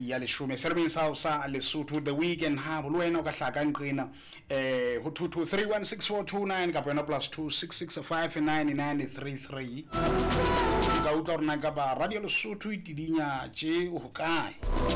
ya leshome serbeng sa Lesotho the weekend ha lo wena o ka hlaka nqina ho 22316429 ka bona +26659933 ka utlwa rona ka ba radio Lesotho itidinya tje ho kae